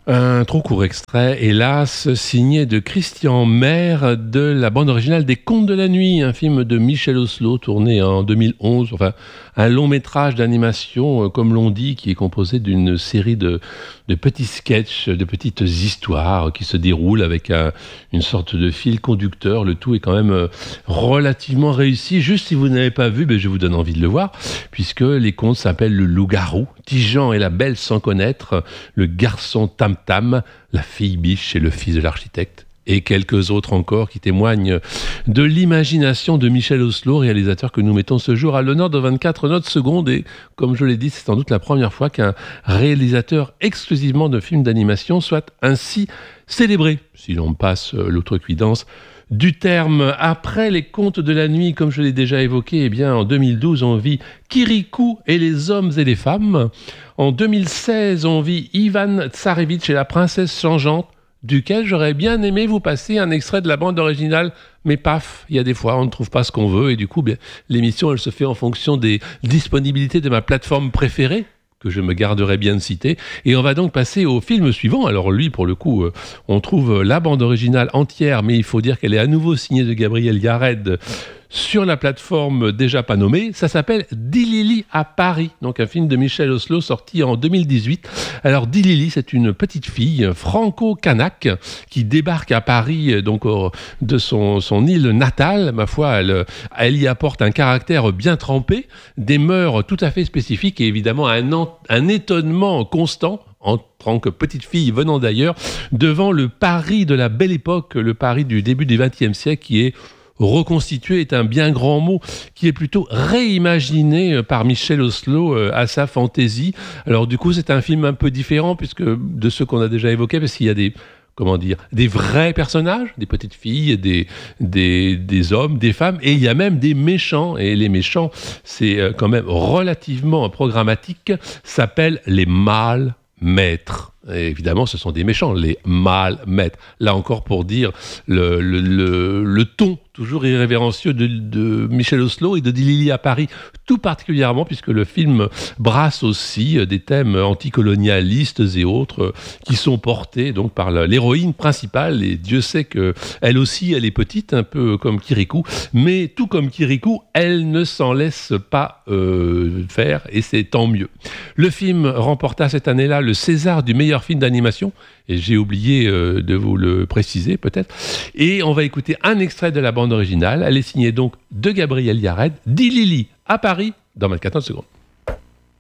Un trop court extrait, hélas, signé de Christian Maire de la bande originale des Contes de la Nuit, un film de Michel Oslo tourné en 2011, enfin un long métrage d'animation, comme l'on dit, qui est composé d'une série de petits sketchs, de petites histoires qui se déroulent avec une sorte de fil conducteur. Le tout est quand même relativement réussi. Juste si vous n'avez pas vu, je vous donne envie de le voir, puisque les contes s'appellent Le Loup-garou, Tigean et la Belle sans connaître, Le garçon Tam-Tam, La fille biche et le fils de l'architecte, et quelques autres encore qui témoignent de l'imagination de Michel Oslo, réalisateur que nous mettons ce jour à l'honneur de 24 notes secondes. Et comme je l'ai dit, c'est sans doute la première fois qu'un réalisateur exclusivement de films d'animation soit ainsi célébré, si l'on passe l'outrecuidance du terme. Après les Contes de la Nuit, comme je l'ai déjà évoqué, en 2012, on vit Kirikou et les hommes et les femmes. En 2016, on vit Ivan Tsarevitch et la princesse changeante, duquel j'aurais bien aimé vous passer un extrait de la bande originale, mais paf, il y a des fois, on ne trouve pas ce qu'on veut, et du coup, l'émission, elle se fait en fonction des disponibilités de ma plateforme préférée, que je me garderai bien de citer, et on va donc passer au film suivant. Alors lui, pour le coup, on trouve la bande originale entière, mais il faut dire qu'elle est à nouveau signée de Gabriel Yared, sur la plateforme déjà pas nommée. Ça s'appelle Dilili à Paris, donc un film de Michel Oslo sorti en 2018. Alors Dilili, c'est une petite fille franco-kanak qui débarque à Paris de son île natale. Ma foi, elle y apporte un caractère bien trempé, des mœurs tout à fait spécifiques et évidemment un étonnement constant en tant que petite fille venant d'ailleurs, devant le Paris de la belle époque, le Paris du début du XXe siècle qui est reconstitué, est un bien grand mot, qui est plutôt réimaginé par Michel Oslo à sa fantaisie. Alors du coup, c'est un film un peu différent puisque de ceux qu'on a déjà évoqués, parce qu'il y a des vrais personnages, des petites filles, des hommes, des femmes, et il y a même des méchants. Et les méchants, c'est quand même relativement programmatique, s'appellent les mâles maîtres. Et évidemment, ce sont des méchants, les mâles maîtres. Là encore, pour dire le ton toujours irrévérencieux de Michel Oslo et de Dilili à Paris, tout particulièrement, puisque le film brasse aussi des thèmes anticolonialistes et autres qui sont portés donc par l'héroïne principale. Et Dieu sait qu'elle aussi, elle est petite, un peu comme Kirikou, mais tout comme Kirikou, elle ne s'en laisse pas faire, et c'est tant mieux. Le film remporta cette année-là le César du meilleur film d'animation, et j'ai oublié de vous le préciser peut-être. Et on va écouter un extrait de la bande originale. Elle est signée donc de Gabriel Yared, Dilili à Paris, dans 24 secondes.